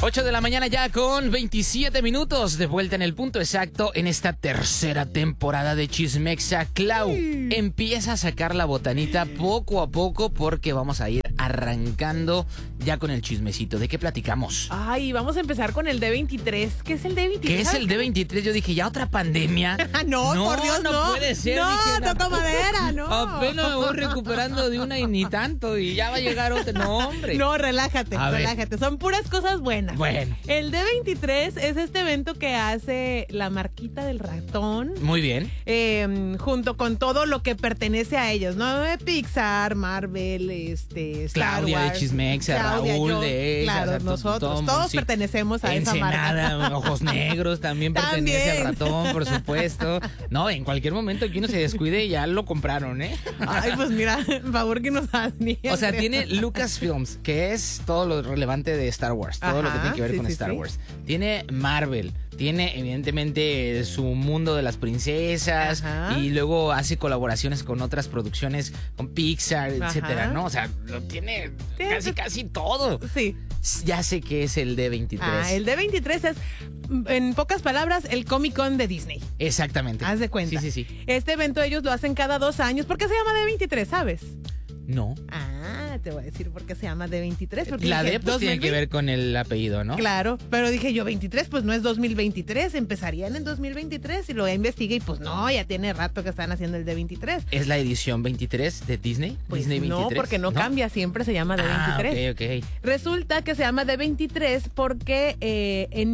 8 de la mañana ya con 27 minutos, de vuelta en el punto exacto en esta tercera temporada de Chismexa. Clau, empieza a sacar la botanita poco a poco porque vamos a ir arrancando ya con el chismecito. ¿De qué platicamos? Ay, vamos a empezar con el D23. ¿Qué es el D23? ¿Qué es el D23? Yo dije, ¿ya otra pandemia? No, por Dios, no. Puede ser. No, dije, toca madera, no. Apenas me voy recuperando de una y ni tanto y ya va a llegar otra. No, hombre. No, relájate, A ver. relájate. Son puras cosas buenas. Bueno. El D23 es este evento que hace la marquita del ratón. Muy bien. Junto con todo lo que pertenece a ellos, ¿no? Pixar, Marvel, Star Claudia Wars, de Chismexa, Claudia, Raúl yo, de ella. claro, nosotros, todos sí. pertenecemos a esa marca. Ensenada, Ojos Negros también pertenece al ratón, por supuesto. No, en cualquier momento que uno se descuide ya lo compraron, ¿eh? Ay, pues mira, por favor que nos admien. O sea, tiene Lucasfilms, que es todo lo relevante de Star Wars, todo lo que tiene que ver con Star Wars. Tiene Marvel, tiene evidentemente su mundo de las princesas. Ajá. Y luego hace colaboraciones con otras producciones, con Pixar, etcétera, ¿no? O sea, lo tiene casi todo. Sí. Ya sé que es el D23. El D23 es, en pocas palabras, el Comic Con de Disney. Exactamente. Haz de cuenta. Sí. Este evento ellos lo hacen cada 2 años. ¿Por qué se llama D23, sabes? No. Te voy a decir por qué se llama D23. Porque La dije, D pues tiene que ver con el apellido, ¿no? Claro, pero dije yo 23, pues no es 2023, empezarían en 2023 y lo investigué y pues no, ya tiene rato que están haciendo el D23. ¿Es la edición 23 de Disney? Pues Disney 23. no, porque no cambia, siempre se llama D23. Ok. Resulta que se llama D23 porque en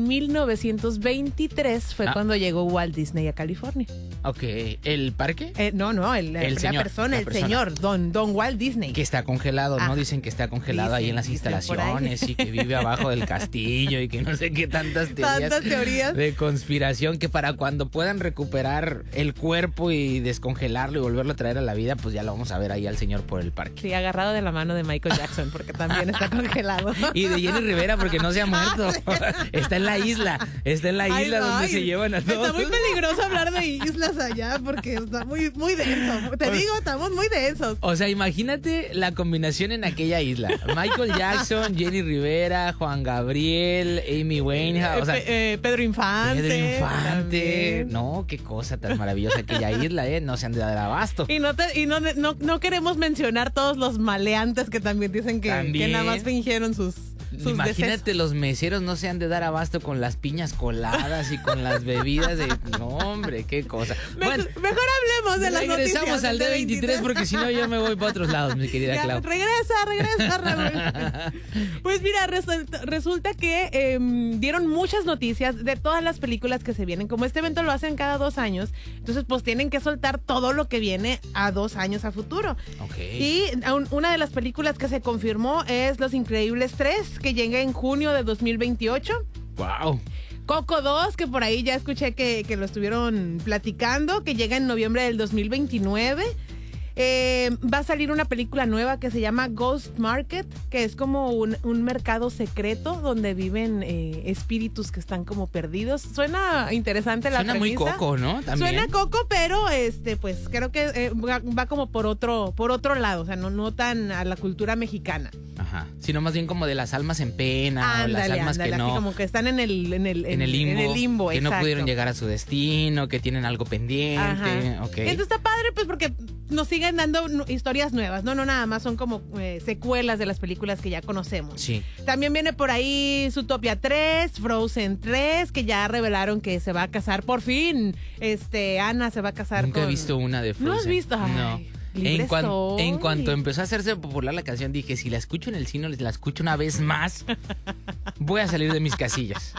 1923 fue cuando llegó Walt Disney a California. Ok, ¿el parque? No, la señor, persona, la el persona. señor, don Walt Disney. Que está congelado, ¿no? Dicen que está congelado ahí en las instalaciones y que vive abajo del castillo y que no sé qué tantas teorías de conspiración, que para cuando puedan recuperar el cuerpo y descongelarlo y volverlo a traer a la vida, pues ya lo vamos a ver ahí al señor por el parque. Sí, agarrado de la mano de Michael Jackson porque también está congelado. Y de Jenny Rivera porque no se ha muerto. Está en la isla donde se llevan a todos. Está muy peligroso hablar de islas allá porque está muy, muy denso. Te digo, estamos muy densos. O sea, imagínate la combinación en aquella isla. Michael Jackson, Jenny Rivera, Juan Gabriel, Amy Winehouse. O sea, Pedro Infante. También. No, qué cosa tan maravillosa aquella isla, No se han de dar abasto. Y no queremos mencionar todos los maleantes que también dicen que nada más fingieron sus Imagínate, decesos. los meseros no se han de dar abasto con las piñas coladas y con las bebidas de... No, hombre, qué cosa. Bueno, mejor hablemos de las noticias. Regresamos al D23 porque si no yo me voy para otros lados, mi querida Clau. Regresa, Raúl. Pues mira, resulta que dieron muchas noticias de todas las películas que se vienen. Como este evento lo hacen cada 2 años, entonces pues tienen que soltar todo lo que viene a 2 años a futuro. Okay. Y una de las películas que se confirmó es Los Increíbles 3, que llega en junio de 2028. ¡Wow! Coco 2, que por ahí ya escuché que lo estuvieron platicando, que llega en noviembre del 2029. Va a salir una película nueva que se llama Ghost Market, que es como un mercado secreto donde viven espíritus que están como perdidos. Suena interesante la premisa. Suena muy Coco, ¿no? También. Suena Coco, pero pues creo que va como por otro lado, o sea, no tan a la cultura mexicana. Ajá. Sino más bien como de las almas en pena, o las almas que no. Así como que están en el limbo, que exacto. no pudieron llegar a su destino, que tienen algo pendiente. Ajá. Okay. Entonces está padre, pues, porque nos siguen dando historias nuevas. No nada más son como secuelas de las películas que ya conocemos. Sí. También viene por ahí Zootopia 3, Frozen 3, que ya revelaron que se va a casar por fin. Anna se va a casar Nunca he visto una de Frozen. ¿No has visto? Ay, no. En cuanto empezó a hacerse popular la canción, dije, si la escucho en el cine, la escucho una vez más, voy a salir de mis casillas.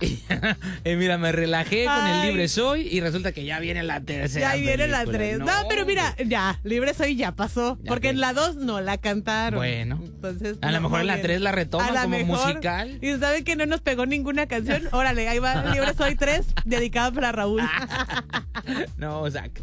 Y mira, me relajé con el Libre Soy y resulta que ya viene la tercera. Ya viene la 3. No, pero mira, ya, Libre Soy ya pasó. Ya porque ves. en la 2 no la cantaron. Bueno. Entonces, A lo mejor en la 3 la retoman como musical. Y saben que no nos pegó ninguna canción. Órale, ahí va Libre Soy 3, dedicada para Raúl. No, o sea...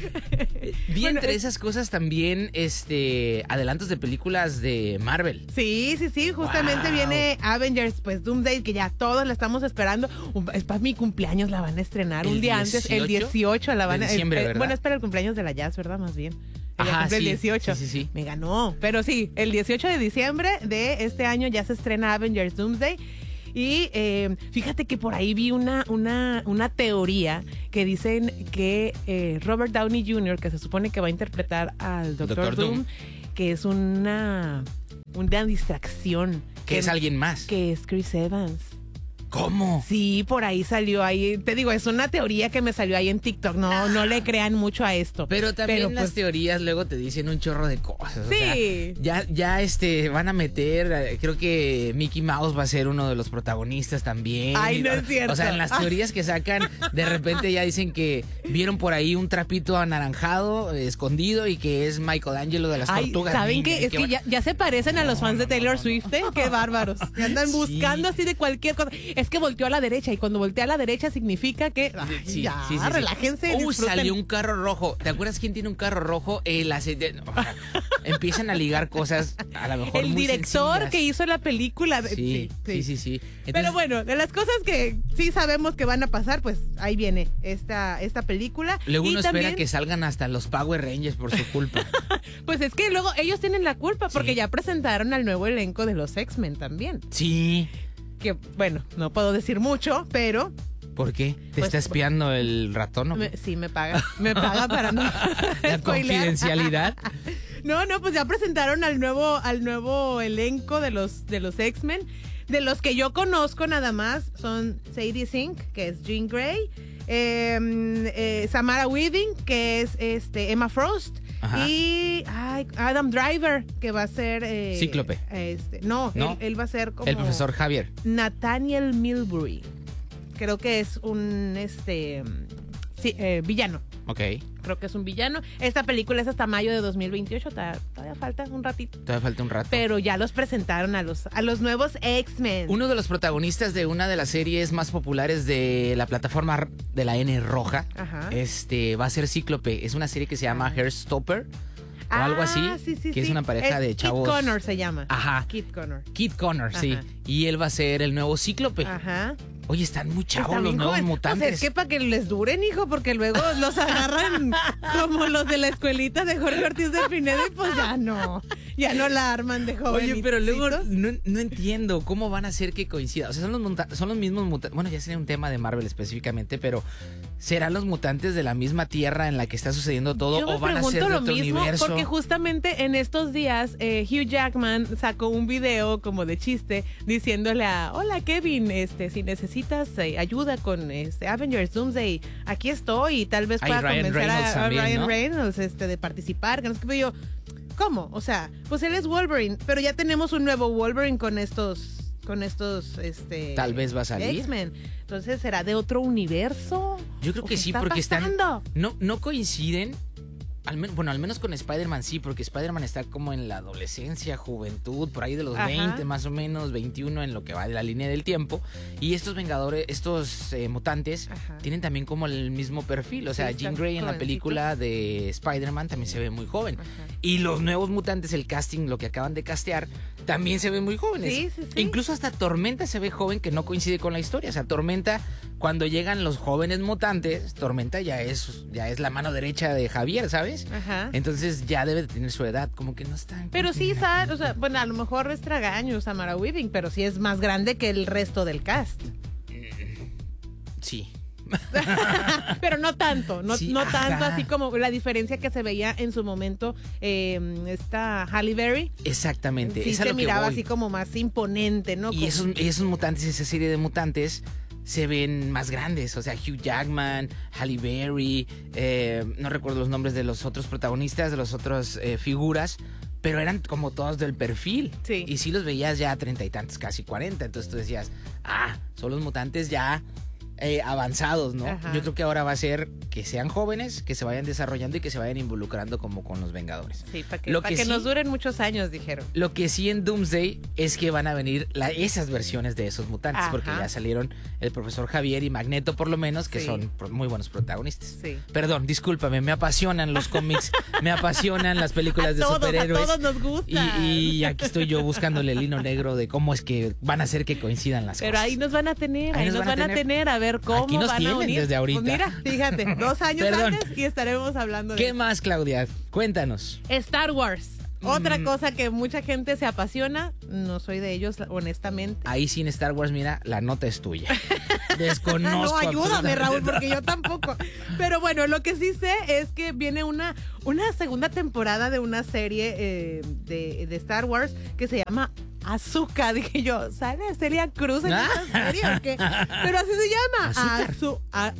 Vi entre esas cosas también adelantos de películas de Marvel. Sí, justamente viene Avengers, pues Doomsday, que ya todos la estamos esperando. Es para mi cumpleaños, la van a estrenar un día antes, el 18 la van a... diciembre, ¿verdad? Bueno, es para el cumpleaños de la Jazz, ¿verdad? Más bien. Ella Ajá, cumple sí, el 18. sí. Me ganó. Pero sí, el 18 de diciembre de este año ya se estrena Avengers Doomsday. Y fíjate que por ahí vi una teoría que dicen que Robert Downey Jr., que se supone que va a interpretar al Doctor Doom, que es una distracción. Que es alguien más. Que es Chris Evans. ¿Cómo? Sí, por ahí salió ahí. Te digo, es una teoría que me salió ahí en TikTok. No le crean mucho a esto. Pero también las teorías luego te dicen un chorro de cosas. Sí. O sea, ya van a meter, creo que Mickey Mouse va a ser uno de los protagonistas también. Ay, no es cierto. O sea, en las teorías que sacan, de repente ya dicen que vieron por ahí un trapito anaranjado, escondido, y que es Michelangelo de las Tortugas. ¿Saben Ninja, qué? Es que ya se parecen a los fans de Taylor Swift, ¿eh? Qué bárbaros. Que andan buscando así de cualquier cosa. Es que volteó a la derecha, y cuando voltea a la derecha significa que relájense. Salió un carro rojo. ¿Te acuerdas quién tiene un carro rojo? Empiezan a ligar cosas a lo mejor el muy director sencillas. Que hizo la película. Sí. Entonces, pero bueno, de las cosas que sí sabemos que van a pasar, pues ahí viene esta película. Luego uno también espera que salgan hasta los Power Rangers por su culpa. Pues es que luego ellos tienen la culpa porque ya presentaron al nuevo elenco de los X-Men también. Sí. Que bueno, no puedo decir mucho, pero... ¿Por qué? ¿Te está espiando el ratón o qué? Sí, me paga para no la confidencialidad. No, pues ya presentaron al nuevo elenco de los X-Men. De los que yo conozco nada más son Sadie Sink, que es Jean Grey, Samara Weaving, que es Emma Frost. Ajá. Y Adam Driver, que va a ser... Cíclope. No. Él va a ser como... El profesor Javier. Nathaniel Milbury. Creo que es un villano. Ok. Creo que es un villano. Esta película es hasta mayo de 2028. Todavía falta un ratito. Pero ya los presentaron a los nuevos X-Men. Uno de los protagonistas de una de las series más populares de la plataforma de la N roja, va a ser Cíclope. Es una serie que se llama Heartstopper. O algo así, que es una pareja de chavos. Kit Connor se llama. Ajá. Kit Connor, sí. Y él va a ser el nuevo Cíclope. Ajá. Oye, están muy chavos los nuevos mutantes. Pues es que para que les duren, hijo, porque luego los agarran como los de la escuelita de Jorge Ortiz de Pinedo y pues ya no la arman de joven. Oye, pero luego no entiendo cómo van a hacer que coincida. O sea, son los mismos mutantes. Bueno, ya sería un tema de Marvel específicamente, pero ¿serán los mutantes de la misma tierra en la que está sucediendo todo? Yo ¿O van a ser de otro universo? Porque justamente en estos días Hugh Jackman sacó un video como de chiste diciéndole hola Kevin, si necesitas ayuda con Avengers Doomsday, aquí estoy, y tal vez pueda convencer a Ryan Reynolds de participar. Que no es que yo, ¿cómo? O sea, pues él es Wolverine, pero ya tenemos un nuevo Wolverine con estos tal vez va a salir X-Men. Entonces, ¿será de otro universo? Yo creo que sí, porque pasando? no coinciden. Al menos con Spider-Man sí, porque Spider-Man está como en la adolescencia, juventud, por ahí de los 20 más o menos, 21 en lo que va de la línea del tiempo. Y estos mutantes tienen también como el mismo perfil. O sea, Jean Grey en la película de Spider-Man también se ve muy joven. Y los nuevos mutantes, el casting, lo que acaban de castear, también se ven muy jóvenes. Sí. Incluso hasta Tormenta se ve joven, que no coincide con la historia. O sea, Tormenta, cuando llegan los jóvenes mutantes, Tormenta ya es la mano derecha de Javier, ¿sabes? Ajá. Entonces ya debe de tener su edad, como que no está. Pero sí, o sea, bueno, a lo mejor es tragaño Samara Weaving, pero sí es más grande que el resto del cast. Sí. Pero no tanto, no tanto así como la diferencia que se veía en su momento esta Halle Berry. Exactamente. Sí, se miraba así como más imponente, ¿no? Y esos mutantes, esa serie de mutantes se ven más grandes, o sea, Hugh Jackman, Halle Berry, no recuerdo los nombres de los otros protagonistas, de las otras figuras, pero eran como todos del perfil. Sí. Y sí los veías ya a 30 y tantos, casi 40, entonces tú decías, son los mutantes ya avanzados, ¿no? Ajá. Yo creo que ahora va a ser que sean jóvenes, que se vayan desarrollando y que se vayan involucrando como con los Vengadores. Sí, para que nos duren muchos años, dijeron. Lo que sí en Doomsday es que van a venir esas versiones de esos mutantes, porque ya salieron el profesor Javier y Magneto, por lo menos, que son muy buenos protagonistas. Sí. Perdón, discúlpame, me apasionan los cómics, me apasionan las películas de superhéroes. A todos nos gusta. Y aquí estoy yo buscándole el hilo negro de cómo es que van a hacer que coincidan las cosas. Pero ahí nos van a tener, a ver cómo aquí nos van tienen a unir. desde ahorita. Pues mira, fíjate, 2 años antes y estaremos hablando de ¿Qué más, Claudia? Cuéntanos. Star Wars. Otra cosa que mucha gente se apasiona, no soy de ellos, honestamente. Ahí sin Star Wars, mira, la nota es tuya. Desconozco. No, ayúdame, Raúl, absolutamente porque yo tampoco. Pero bueno, lo que sí sé es que viene una segunda temporada de una serie de Star Wars que se llama Ahsoka. Dije yo, ¿sale Celia Cruz en esta serie o qué? Pero así se llama.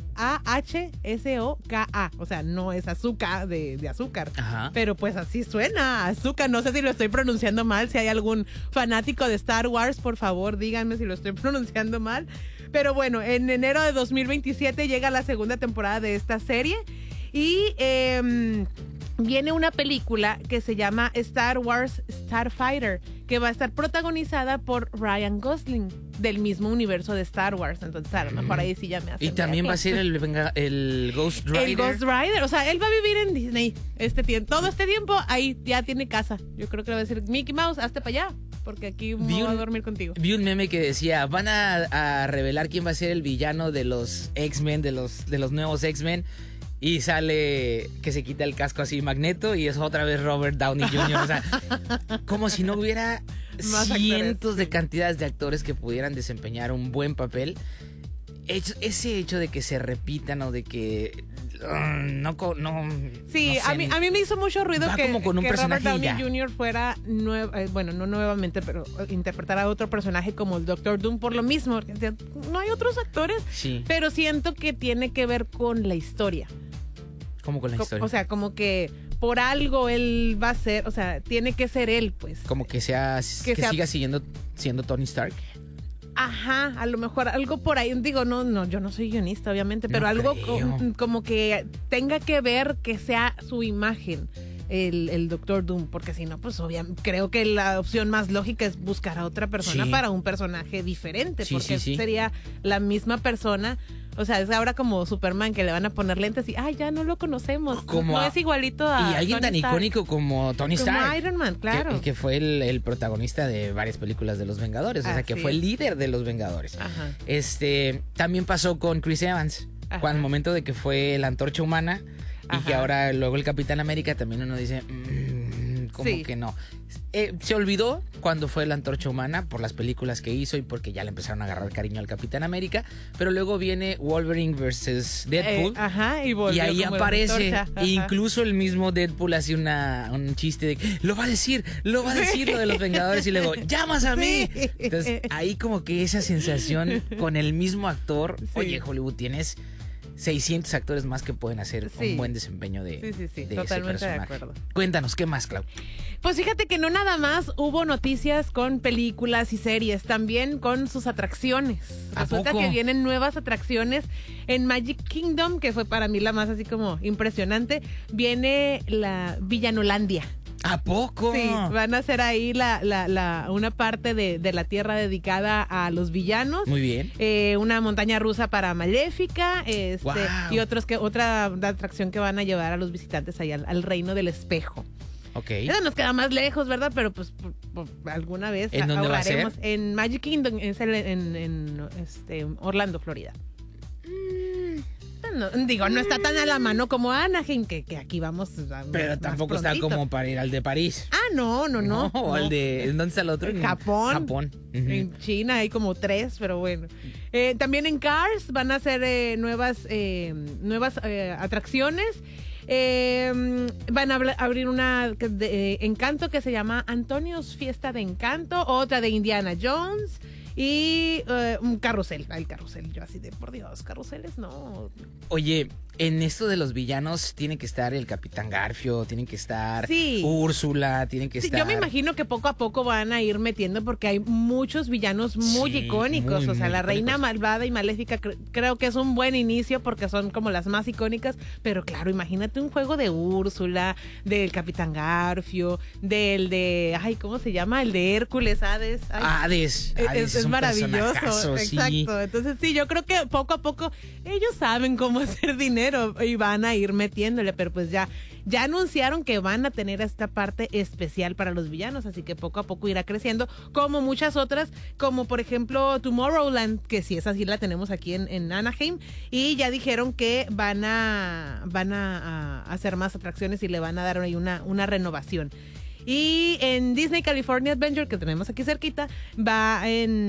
A-H-S-O-K-A. O sea, no es azúcar de azúcar. Ajá. Pero pues así suena, Ahsoka. No sé si lo estoy pronunciando mal. Si hay algún fanático de Star Wars, por favor, díganme si lo estoy pronunciando mal. Pero bueno, en enero de 2027 llega la segunda temporada de esta serie. Y viene una película que se llama Star Wars Starfighter, que va a estar protagonizada por Ryan Gosling, del mismo universo de Star Wars. Entonces, a lo mejor ahí sí ya me hace. Y también va a ser el Ghost Rider. El Ghost Rider. O sea, él va a vivir en Disney todo este tiempo. Ahí ya tiene casa. Yo creo que le va a decir, Mickey Mouse, hazte para allá, porque aquí me voy a dormir contigo. Vi un meme que decía, van a revelar quién va a ser el villano de los X-Men, de los nuevos X-Men. Y sale que se quita el casco así Magneto y es otra vez Robert Downey Jr. O sea, como si no hubiera Más cientos actores, de cantidades de actores que pudieran desempeñar un buen papel. Ese hecho de que se repitan o de que no sí, no sé, a mí me hizo mucho ruido va que, como con un que Robert personaje Downey ya. Jr. fuera, bueno, no nuevamente, pero interpretara a otro personaje como el Doctor Doom por lo mismo. No hay otros actores, Sí. pero siento que tiene que ver con la historia. Como con la historia. O sea, como que por algo él va a ser, o sea, tiene que ser él, pues. Como que siga siendo Tony Stark. Ajá, a lo mejor algo por ahí, digo, no, yo no soy guionista, obviamente, pero No algo creo. como que tenga que ver que sea su imagen el Doctor Doom, porque si no, pues obviamente creo que la opción más lógica es buscar a otra persona Sí. para un personaje diferente, Sí, porque sí. sería la misma persona. O sea, es ahora como Superman, que le van a poner lentes y, ya no lo conocemos. No es igualito a Y alguien Tony tan Stark. icónico como Tony Como Stark. Iron Man, claro. Que fue el protagonista de varias películas de los Vengadores. O sea, que Así fue el es. líder de los Vengadores. Ajá. También pasó con Chris Evans. Ajá. Cuando el momento de que fue la Antorcha Humana. Y Ajá. que ahora luego el Capitán América también uno dice, como Sí. que no. Se olvidó cuando fue la Antorcha Humana por las películas que hizo y porque ya le empezaron a agarrar cariño al Capitán América. Pero luego viene Wolverine vs. Deadpool. Ajá, y Y volvió ahí como la aparece, antorcha. Ajá. incluso el mismo Deadpool hace un chiste de que lo va a decir lo de los Vengadores y luego, llamas a mí. Sí. Entonces ahí como que esa sensación con el mismo actor, Sí. oye, Hollywood, tienes 600 actores más que pueden hacer Sí. un buen desempeño de, Sí, de ese totalmente de personaje. acuerdo. Cuéntanos, ¿qué más, Clau? Pues fíjate que no nada más hubo noticias con películas y series, también con sus atracciones. ¿A Resulta poco? que vienen nuevas atracciones en Magic Kingdom, que fue para mí la más así como impresionante. Viene la Villanolandia. ¿A poco? Sí, van a hacer ahí una parte de la tierra dedicada a los villanos. Muy bien. Una montaña rusa para Maléfica, Guau. y otra atracción que van a llevar a los visitantes ahí al Reino del Espejo. Ok. Eso nos queda más lejos, ¿verdad? Pero pues por alguna vez ¿En dónde va a ser? ahorraremos. En Magic Kingdom, en Orlando, Florida. No está tan a la mano como Anaheim, que aquí vamos. Pero más tampoco está prontito. como para ir al de París. No. O al de... ¿Dónde está el otro? En Japón. Japón. Ujú. En China hay como 3, pero bueno. También en Cars van a hacer nuevas atracciones. Van a abrir una de Encanto que se llama Antonio's Fiesta de Encanto, otra de Indiana Jones y un carrusel. El carrusel, yo así de, por Dios, carruseles no. Oye, en esto de los villanos tiene que estar el Capitán Garfio, tiene que estar Sí. Úrsula, tiene que Sí, estar... yo me imagino que poco a poco van a ir metiendo porque hay muchos villanos muy Sí, icónicos. muy, O sea, muy la reina icónicos. malvada y maléfica creo que es un buen inicio porque son como las más icónicas. Pero claro, imagínate un juego de Úrsula, del Capitán Garfio, ay, ¿cómo se llama? El de Hércules, Hades. Ay, Hades es un maravilloso. personajazo, sí. Exacto. Entonces, sí, yo creo que poco a poco ellos saben cómo hacer dinero y van a ir metiéndole, pero pues ya anunciaron que van a tener esta parte especial para los villanos, así que poco a poco irá creciendo, como muchas otras, como por ejemplo Tomorrowland, que sí, esa sí la tenemos aquí en Anaheim, y ya dijeron que van a hacer más atracciones y le van a dar ahí una renovación. Y en Disney California Adventure, que tenemos aquí cerquita, van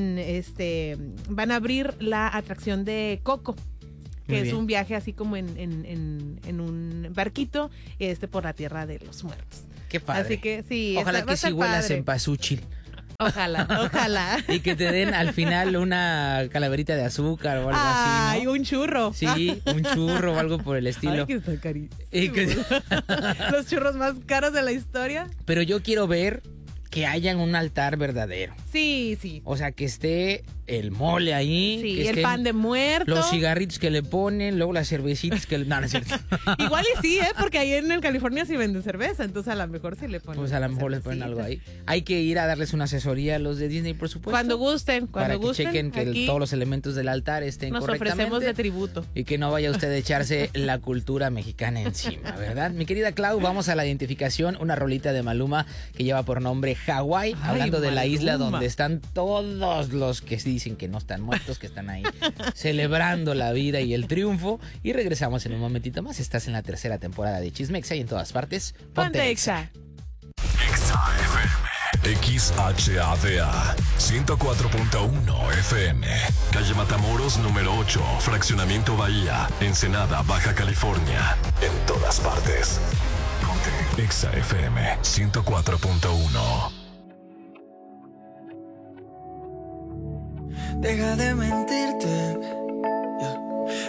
a abrir la atracción de Coco, que es un viaje así como en un barquito por la Tierra de los Muertos. Qué padre. Así que sí. Ojalá que sí huelas en Pazúchil. Ojalá. Y que te den al final una calaverita de azúcar o algo así, ¿no? Un churro. Sí, un churro o algo por el estilo. Ay, que está carísimo. Y Los churros más caros de la historia. Pero yo quiero ver que hayan un altar verdadero. Sí. O sea, que esté el mole ahí. Sí, que el pan de muerto. Los cigarritos que le ponen, luego las cervecitas que le... No, no es cierto. Igual y sí, porque ahí en California sí venden cerveza, entonces a lo mejor sí le ponen. Pues a lo mejor les ponen algo ahí. Hay que ir a darles una asesoría a los de Disney, por supuesto. Cuando gusten, para que chequen que todos los elementos del altar estén correctamente. Nos ofrecemos de tributo. Y que no vaya usted a echarse la cultura mexicana encima, ¿verdad? Mi querida Clau, vamos a la identificación, una rolita de Maluma que lleva por nombre Hawái, hablando de la isla donde están todos los que dicen que no están muertos, que están ahí celebrando la vida y el triunfo. Y regresamos en un momentito más. Estás en la tercera temporada de Chismexa y en todas partes, ponte Exa. XHADA 104.1 FM, calle Matamoros número 8, fraccionamiento Bahía, Ensenada, Baja California. En todas partes. Ponte Exa FM 104.1. Deja de mentirte,